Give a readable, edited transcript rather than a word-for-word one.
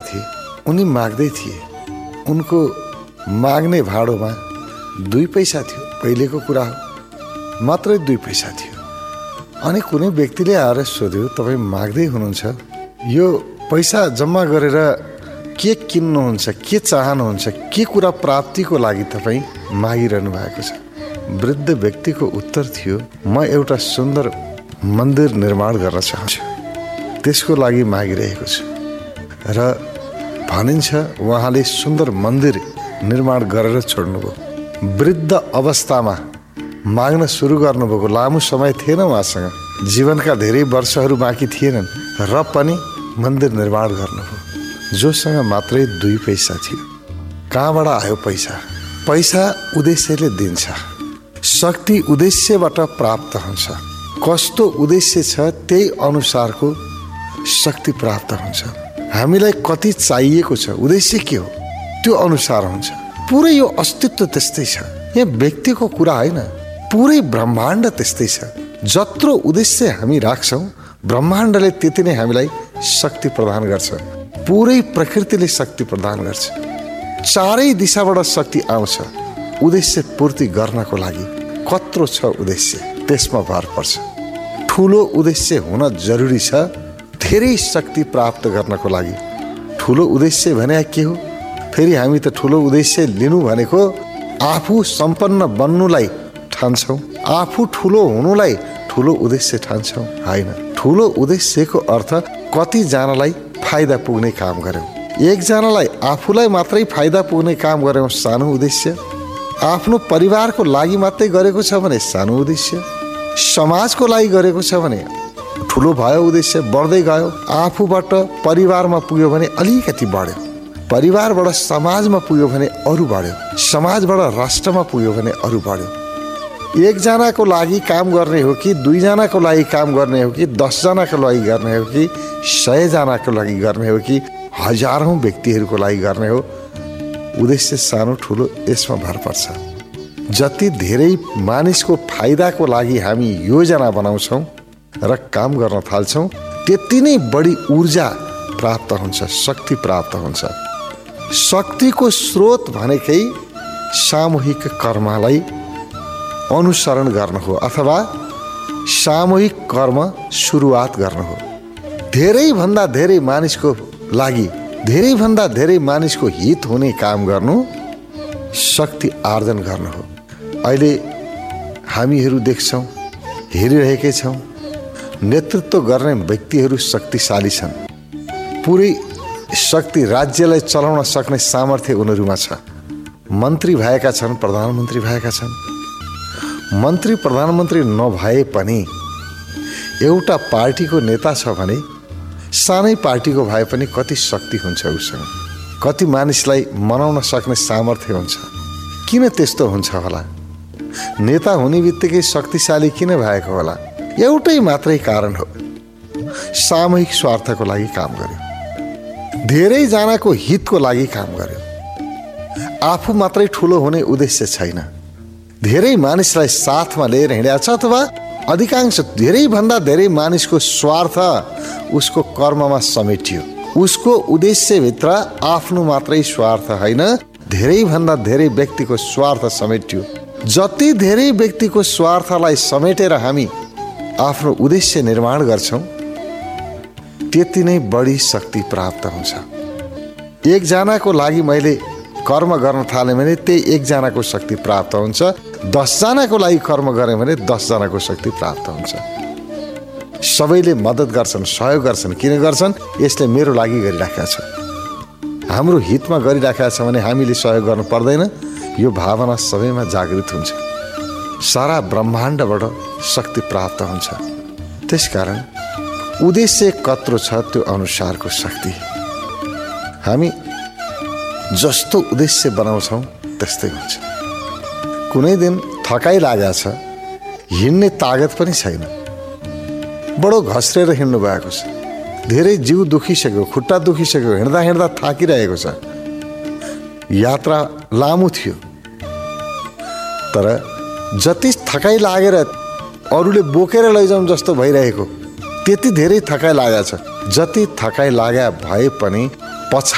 थिए। उनी माग्दै थिए। उनको माग्ने भाडोमा 2 पैसा थियो। पहिलेको कुरा हो, मात्रै 2 पैसा थियो। अनि कुनै व्यक्तिले आएर सोध्यो, तपाईँ माग्दै हुनुहुन्छ, यो पैसा जम्मा गरेर के किन्नुहुन्छ, के चाहनुहुन्छ, के कुरा प्राप्तिको लागि तपाईँ मागिरहनु भएको छ? वृद्ध व्यक्तिको उत्तर थियो, म एउटा सुन्दर मन्दिर निर्माण गर्न चाहन्छु, त्यसको लागि मागिरहेको छु। र भनिन्छ उहाँले सुन्दर मन्दिर निर्माण गरेर छोड्नुभयो। वृद्ध अवस्थामा माग्न सुरु गर्नुभएको लामो समय थिएन उहाँसँग, जीवनका धेरै वर्षहरू बाँकी थिएनन्, र पनि मन्दिर निर्माण गर्नुभयो। जोसँग मात्रै 2 पैसा थियो। कहाँबाट आयो पैसा? पैसा उद्देश्यले दिन्छ। शक्ति उद्देश्यबाट प्राप्त हुन्छ। कस्तो उद्देश्य छ त्यही अनुसारको शक्ति प्राप्त हुन्छ। हामीलाई कति चाहिएको छ, उद्देश्य के हो, त्यो अनुसार हुन्छ। पुरै यो अस्तित्व त्यस्तै छ। यहाँ व्यक्तिको कुरा होइन, पुरै ब्रह्माण्ड त्यस्तै छ। जत्रो उद्देश्य हामी राख्छौँ, ब्रह्माण्डले त्यति नै हामीलाई शक्ति प्रदान गर्छ। पुरै प्रकृतिले शक्ति प्रदान गर्छ। चारै दिशाबाट शक्ति आउँछ उद्देश्य पूर्ति गर्नको लागि। कत्रो छ उद्देश्य, त्यसमा भर पर्छ। ठुलो उद्देश्य हुन जरुरी छ धेरै शक्ति प्राप्त गर्नको लागि। ठुलो उद्देश्य भने के हो? फेरि हामी त ठुलो उद्देश्य लिनु भनेको आफू सम्पन्न बन्नुलाई ठान्छौँ, आफू ठुलो हुनुलाई ठुलो उद्देश्य ठान्छौँ। होइन, ठुलो उद्देश्यको अर्थ कतिजनालाई फाइदा पुग्ने काम गर्यौँ। एकजनालाई आफूलाई मात्रै फाइदा पुग्ने काम गर्यौँ, सानो उद्देश्य। आफ्नो परिवारको लागि मात्रै गरेको छ भने सानो उद्देश्य। समाजको लागि गरेको छ भने ठुलो भयो उद्देश्य, बढ्दै गयो। आफूबाट परिवारमा पुग्यो भने अलिकति बढ्यो, परिवारबाट समाजमा पुग्यो भने अरू बढ्यो, समाजबाट राष्ट्रमा पुग्यो भने अरू बढ्यो। एकजनाको लागि काम गर्ने हो कि 2 जनाको लागि काम गर्ने हो कि 10 जनाको लागि गर्ने हो कि 100 जनाको लागि गर्ने हो कि हजारौं व्यक्तिहरूको लागि गर्ने हो, उद्देश्य सानो ठुलो यसमा भर पर्छ। जति धेरै मानिसको फाइदाको लागि हामी योजना बनाउँछौँ र काम गर्न थाल्छौँ, त्यति नै बढी ऊर्जा प्राप्त हुन्छ, शक्ति प्राप्त हुन्छ। शक्तिको स्रोत भनेकै सामूहिक कर्मलाई अनुसरण गर्नु हो अथवा सामूहिक कर्म सुरुवात गर्नु हो। धेरैभन्दा धेरै मानिसको लागि, धेरैभन्दा धेरै मानिसको हित हुने काम गर्नु शक्ति आर्जन गर्नु हो। अहिले हामीहरू देख्छौँ, हेरिरहेकै छौँ, नेतृत्व गर्ने व्यक्तिहरू शक्तिशाली छन्। पुरै शक्ति राज्यलाई चलाउन सक्ने सामर्थ्य उनीहरूमा छ। मन्त्री भएका छन्, प्रधानमन्त्री भएका छन्। मन्त्री प्रधानमन्त्री नभए पनि एउटा पार्टीको नेता छ भने सानै पार्टीको भए पनि कति शक्ति हुन्छ उसँग, कति मानिसलाई मनाउन सक्ने सामर्थ्य हुन्छ। किन त्यस्तो हुन्छ होला? नेता हुने बित्तिकै शक्तिशाली किन भएको होला? एउटै मात्रै कारण हो, सामूहिक स्वार्थको लागि काम गर्यो, धेरैजनाको हितको लागि काम गर्यो। आफू मात्रै ठुलो हुने उद्देश्य छैन। धेरै मानिसलाई साथमा लिएर हिँडेको छ अथवा अधिकांश धेरैभन्दा धेरै मानिसको स्वार्थ उसको कर्ममा समेटियो। उसको उद्देश्यभित्र आफ्नो मात्रै स्वार्थ होइन, धेरैभन्दा धेरै व्यक्तिको स्वार्थ समेटियो। जति धेरै व्यक्तिको स्वार्थलाई समेटेर हामी आफ्नो उद्देश्य निर्माण गर्छौँ, त्यति नै बढी शक्ति प्राप्त हुन्छ। एकजनाको लागि मैले कर्म गर्न थालेँ भने त्यही एकजनाको शक्ति प्राप्त हुन्छ। 10 जनाको लागि कर्म गरेँ भने 10 जनाको शक्ति प्राप्त हुन्छ। सबैले मद्दत गर्छन्, सहयोग गर्छन्। किन गर्छन्? यसले मेरो लागि गरिराखेका छ, हाम्रो हितमा गरिराखेका छ भने हामीले सहयोग गर्नु पर्दैन। यो भावना सबैमा जागृत हुन्छ, सारा ब्रह्माण्डबाट शक्ति प्राप्त हुन्छ। त्यसकारण उद्देश्य कत्रो छ त्यो अनुसारको शक्ति। हामी जस्तो उद्देश्य बनाउँछौँ त्यस्तै हुन्छ। कुनै दिन थकाइ लागेको छ, हिँड्ने तागत पनि छैन, बडो घस्रेर हिँड्नु भएको छ, धेरै जिउ दुखिसक्यो, खुट्टा दुखिसक्यो, हिँड्दा हिँड्दा थाकिरहेको छ। यात्रा लामो थियो, तर जति थकाइ लागेर अरूले बोकेर लैजाउँ जस्तो भइरहेको, त्यति धेरै थकाइ लागेको छ। जति थकाइ लागे भए पनि